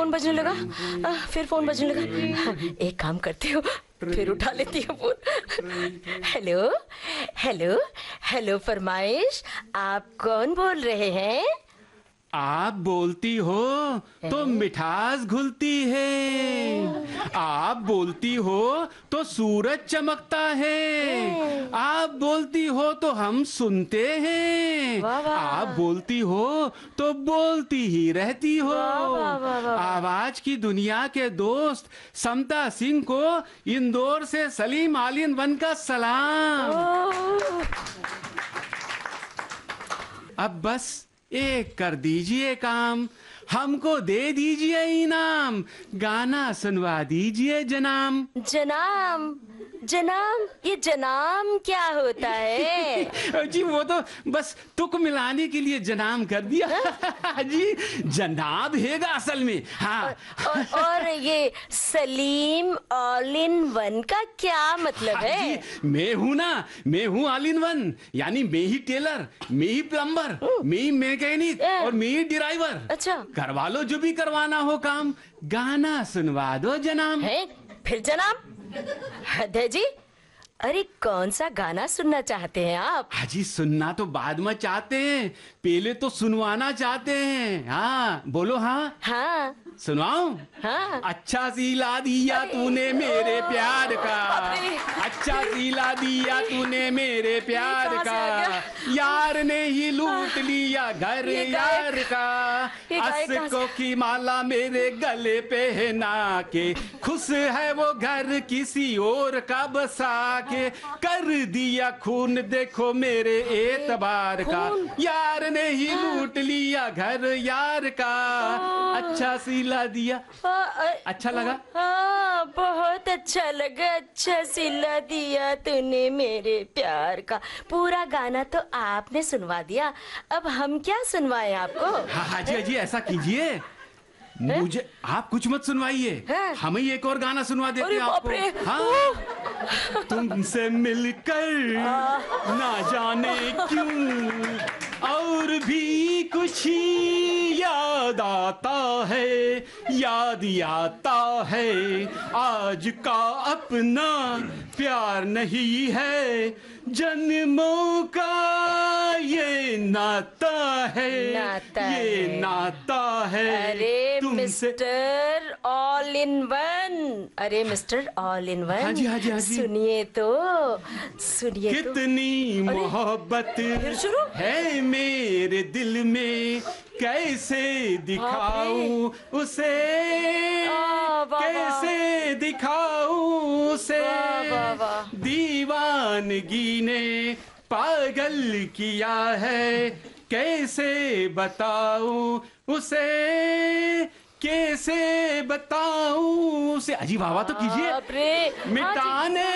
Phone बजने लगा। फिर फोन बजने लगा। एक काम करती हूँ, फिर उठा लेती हूँ फोन। हेलो हेलो हेलो, फरमाइश, आप कौन बोल रहे हैं? आप बोलती हो तो मिठास घुलती है, आप बोलती हो तो सूरज चमकता है, आप बोलती हो तो हम सुनते हैं, वाह वाह। आप बोलती हो तो बोलती ही रहती हो। वाह वाह वाह वाह। आवाज की दुनिया के दोस्त समता सिंह को इंदौर से सलीम आलिन वन का सलाम। ओह, अब बस एक कर दीजिए काम, हमको दे दीजिए इनाम, गाना सुनवा दीजिए जनाम। जनाम जनाम, ये जनाम क्या होता है? जी वो तो बस तुक मिलाने के लिए जनाम कर दिया। जी जनाब हैगा असल में। हाँ। और ये सलीम ऑल इन वन का क्या मतलब हाँ है? जी, मैं हूँ ना, मैं हूँ ऑल इन वन, यानी मैं ही टेलर, मैं ही प्लम्बर, मैं ही मैकेनिक और मैं ही ड्राइवर। अच्छा। करवा लो जो भी करवाना हो काम, गाना सुनवा दो जनाब। है? फिर जनाब? हद है जी। अरे कौन सा गाना सुनना चाहते हैं आप? हाजी सुनना तो बाद में चाहते हैं, पहले तो सुनवाना चाहते हैं। हाँ बोलो। हाँ हाँ सुनाऊं? हाँ। अच्छा सिला दिया तूने मेरे प्यार का, अच्छा सिला दिया तूने मेरे प्यार कहाँ से का, आ गया? यार ने ही लूट लिया घर ये गायक- यार का, ये गायक कहाँ से- अस्कों की माला मेरे गले पहना के, खुश है वो घर किसी और का बसा के, कर दिया खून देखो मेरे एतबार का, यार ने ही लूट लिया घर यार का, अच्छा सिला दिया। अच्छा लगा? हाँ बहुत अच्छा लगा। अच्छा सिला दिया तूने मेरे प्यार का। पूरा गाना तो आपने सुनवा दिया, अब हम क्या सुनवाएं आपको? हाँ हाजी हाजी ऐसा कीजिए, मुझे आप कुछ मत सुनवाइए, हाँ? हम ही एक और गाना सुनवा देते अरे हैं बाप आपको। रे। हाँ। तुमसे मिलकर ना जाने क्यों और भी कुछ याद आता है, याद आता है आज का अपना प्यार नहीं है, जन्मों का ये नाता है, नाता ये है। नाता है। अरे तुमसे मिस्टर ऑल इन वन, अरे मिस्टर ऑल इन वन, हाँ जी, हाँ जी, हाँ जी। सुनिए तो, सुनिए तो। कितनी मोहब्बत फिर शुरू? है मेरे दिल में, कैसे दिखाऊं उसे, वाह, वाह। कैसे दिखाऊं उसे, वाह, वाह, वाह। दीवानगी ने पागल किया है, कैसे बताऊं उसे, कैसे बताऊं उसे। अजी वाह वाह तो कीजिए। बाप रे। हाँ जी। मिटाने